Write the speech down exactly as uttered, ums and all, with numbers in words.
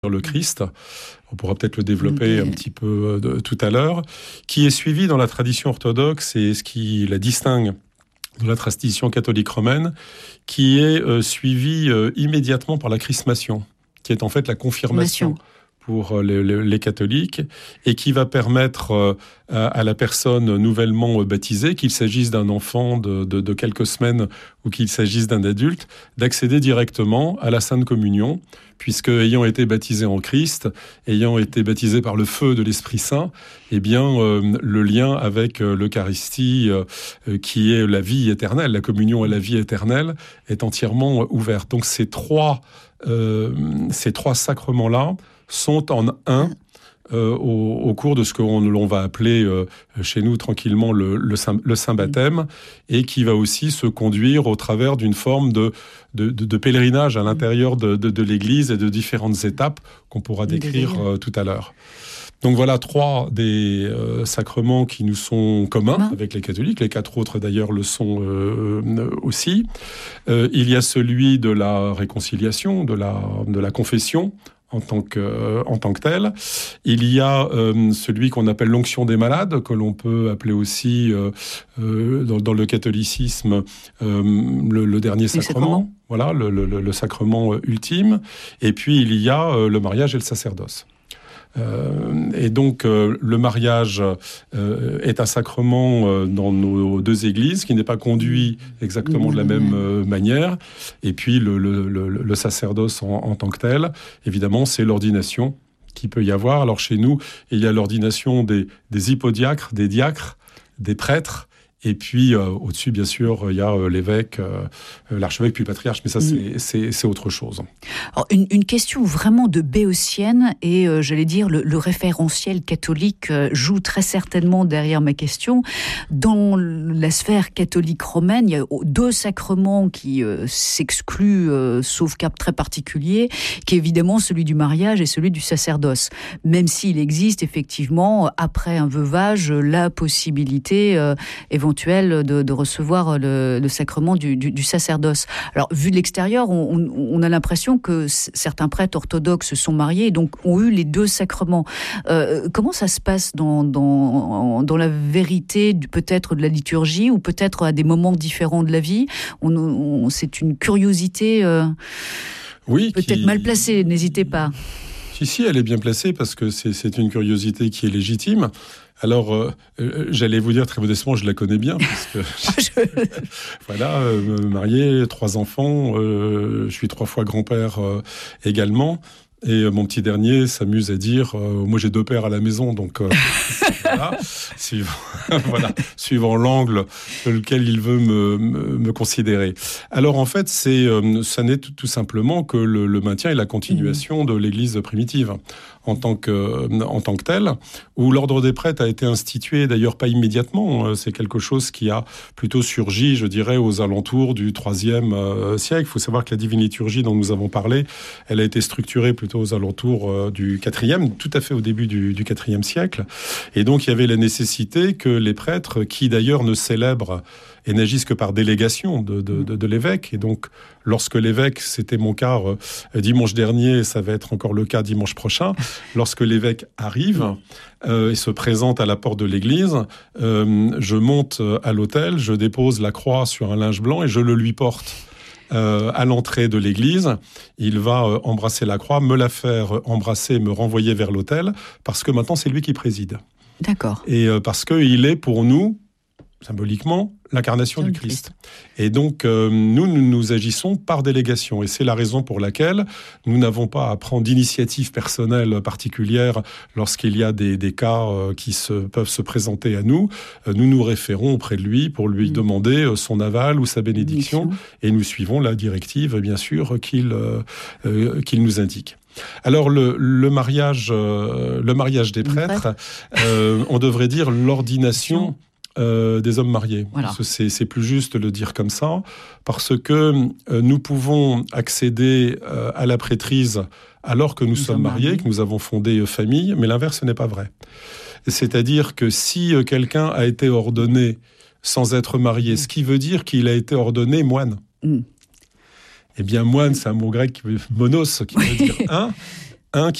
le Christ, on pourra peut-être le développer okay. un petit peu de, tout à l'heure, qui est suivi dans la tradition orthodoxe et ce qui la distingue de la tradition catholique romaine, qui est euh, suivi euh, immédiatement par la chrismation, qui est en fait la confirmation pour les, les, les catholiques, et qui va permettre euh, à, à la personne nouvellement baptisée, qu'il s'agisse d'un enfant de, de, de quelques semaines ou qu'il s'agisse d'un adulte, d'accéder directement à la Sainte Communion, puisque ayant été baptisé en Christ, ayant été baptisé par le feu de l'Esprit Saint, eh bien euh, le lien avec euh, l'Eucharistie, euh, qui est la vie éternelle, la communion à la vie éternelle, est entièrement ouverte. Donc ces trois, euh, ces trois sacrements-là sont en un euh, au, au cours de ce qu'on l'on va appeler euh, chez nous tranquillement le, le, saint, le saint baptême, et qui va aussi se conduire au travers d'une forme de, de, de, de pèlerinage à l'intérieur de, de, de l'Église et de différentes étapes qu'on pourra décrire euh, tout à l'heure. Donc voilà trois des euh, sacrements qui nous sont communs ah. avec les catholiques. Les quatre autres d'ailleurs le sont euh, aussi. Euh, il y a celui de la réconciliation, de la, de la confession, en tant que, euh, en tant que tel. Il y a euh, celui qu'on appelle l'onction des malades, que l'on peut appeler aussi, euh, euh, dans, dans le catholicisme, euh, le, le dernier sacrement. Voilà, le, le, le sacrement ultime. Et puis, il y a euh, le mariage et le sacerdoce. Euh, et donc euh, le mariage euh, est un sacrement euh, dans nos deux églises qui n'est pas conduit exactement de la même euh, manière. Et puis le, le, le, le sacerdoce en, en tant que tel, évidemment, c'est l'ordination qui peut y avoir. Alors chez nous, il y a l'ordination des, des hypodiacres, des diacres, des prêtres. Et puis, euh, au-dessus, bien sûr, il y a euh, l'évêque, euh, l'archevêque, puis le patriarche, mais ça, c'est, mmh. c'est, c'est autre chose. Alors, une, une question vraiment de béotienne, et euh, j'allais dire, le, le référentiel catholique euh, joue très certainement derrière ma question. Dans la sphère catholique romaine, il y a deux sacrements qui euh, s'excluent, euh, sauf cas très particulier, qui est évidemment celui du mariage et celui du sacerdoce. Même s'il existe effectivement, après un veuvage, la possibilité euh, éventuellement De, de recevoir le, le sacrement du, du, du sacerdoce. Alors, vu de l'extérieur, on, on, on a l'impression que c- certains prêtres orthodoxes sont mariés et donc ont eu les deux sacrements. Euh, comment ça se passe dans, dans, dans la vérité, peut-être de la liturgie, ou peut-être à des moments différents de la vie? on, on, C'est une curiosité euh, oui, peut-être qui... mal placée, n'hésitez pas. Ici, elle est bien placée parce que c'est, c'est une curiosité qui est légitime. Alors, euh, euh, j'allais vous dire très modestement, je la connais bien, parce que je... voilà, euh, marié, trois enfants, euh, je suis trois fois grand-père euh, également. Et euh, mon petit dernier s'amuse à dire euh, « Moi, j'ai deux pères à la maison, donc euh, voilà, suivant, voilà, suivant l'angle lequel il veut me, me, me considérer. » Alors, en fait, c'est, euh, ça n'est tout, tout simplement que le, le maintien et la continuation mmh. de l'Église primitive en tant que, en tant que telle, où l'ordre des prêtres a été institué, d'ailleurs pas immédiatement, c'est quelque chose qui a plutôt surgi, je dirais, aux alentours du troisième euh, siècle. Il faut savoir que la divine liturgie dont nous avons parlé, elle a été structurée plutôt aux alentours euh, du quatrième, tout à fait au début du, du quatrième siècle. Et donc, il y avait la nécessité que les prêtres, qui d'ailleurs ne célèbrent et n'agissent que par délégation de, de, de, de l'évêque. Et donc, lorsque l'évêque, c'était mon cas euh, dimanche dernier, ça va être encore le cas dimanche prochain, lorsque l'évêque arrive euh, et se présente à la porte de l'église, euh, je monte à l'autel, je dépose la croix sur un linge blanc et je le lui porte. Euh, à l'entrée de l'église, il va euh, embrasser la croix, me la faire embrasser, me renvoyer vers l'autel, parce que maintenant, c'est lui qui préside. D'accord. Et euh, parce qu'il est pour nous, symboliquement, l'incarnation du Christ. Christ. Et donc, euh, nous, nous, nous agissons par délégation. Et c'est la raison pour laquelle nous n'avons pas à prendre d'initiative personnelle particulière lorsqu'il y a des, des cas euh, qui se, peuvent se présenter à nous. Euh, nous nous référons auprès de lui pour lui mmh. demander euh, son aval ou sa bénédiction. Mission. Et nous suivons la directive, bien sûr, qu'il, euh, euh, qu'il nous indique. Alors, le, le, mariage, euh, le mariage des prêtres, euh, on devrait dire l'ordination Euh, des hommes mariés. Voilà. C'est, c'est plus juste de le dire comme ça, parce que euh, nous pouvons accéder euh, à la prêtrise alors que nous, nous sommes mariés, mariés, que nous avons fondé euh, famille, mais l'inverse, ce n'est pas vrai. C'est-à-dire que si euh, quelqu'un a été ordonné sans être marié, mmh. ce qui veut dire qu'il a été ordonné moine. Mmh. Eh bien, moine, c'est un mot grec, monos, qui veut dire un. un